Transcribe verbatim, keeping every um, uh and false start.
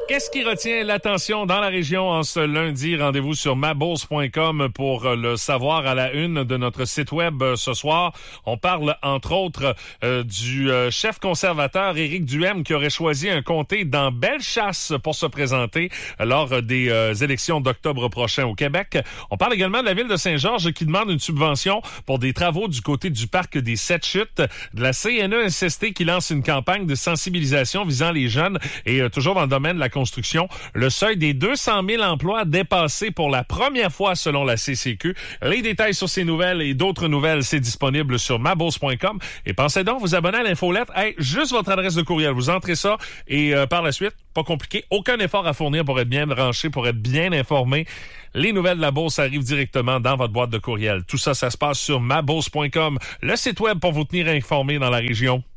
Qu'est-ce qui retient l'attention dans la région en ce lundi? Rendez-vous sur ma bourse point com pour le savoir à la une de notre site web ce soir. On parle entre autres euh, du euh, chef conservateur Éric Duhaime qui aurait choisi un comté dans Bellechasse pour se présenter lors des euh, élections d'octobre prochain au Québec. On parle également de la ville de Saint-Georges qui demande une subvention pour des travaux du côté du parc des Sept Chutes, de la C N E S S T qui lance une campagne de sensibilisation visant les jeunes et euh, toujours dans le domaine de la construction, le seuil des deux cent mille emplois dépassé pour la première fois selon la C C Q. Les détails sur ces nouvelles et d'autres nouvelles, c'est disponible sur ma bourse point com. Et pensez donc vous abonner à l'infolettre. Hey, juste votre adresse de courriel. Vous entrez ça et euh, par la suite, pas compliqué, aucun effort à fournir pour être bien branché, pour être bien informé. Les nouvelles de la bourse arrivent directement dans votre boîte de courriel. Tout ça, ça se passe sur ma bourse point com, le site web pour vous tenir informé dans la région.